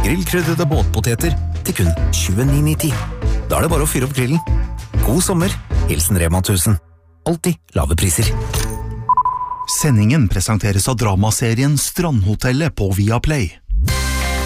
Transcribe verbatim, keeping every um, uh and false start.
grillkrydrede båtpoteter til kun tjueni nitti. Da er det bare å fyre opp grillen. God sommer, hilsen Rema tusen. Alltid lave priser. Sendingen presenteres av dramaserien Strandhotellet på Viaplay.